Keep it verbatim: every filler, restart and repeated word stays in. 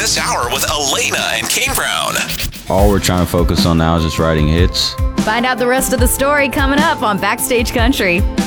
this hour with Elena and Kane Brown. All we're trying to focus on now is just writing hits. Find out the rest of the story coming up on Backstage Country.